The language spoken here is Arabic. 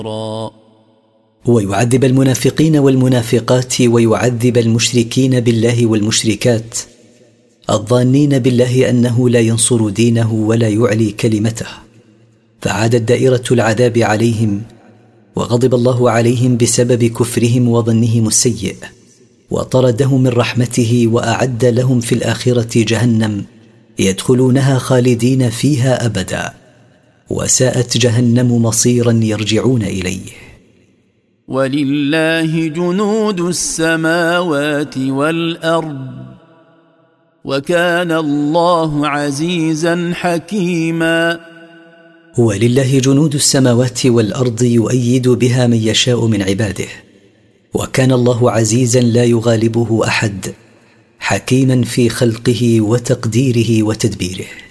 ويعذب المنافقين والمنافقات ويعذب المشركين بالله والمشركات الظانين بالله أنه لا ينصر دينه ولا يعلي كلمته، فعادت دائرة العذاب عليهم، وغضب الله عليهم بسبب كفرهم وظنهم السيء، وطردهم من رحمته، وأعد لهم في الآخرة جهنم يدخلونها خالدين فيها أبدا، وساءت جهنم مصيرا يرجعون إليه. ولله جنود السماوات والأرض وكان الله عزيزا حكيما. ولله جنود السماوات والأرض يؤيد بها من يشاء من عباده، وكان الله عزيزا لا يغالبه أحد، حكيما في خلقه وتقديره وتدبيره.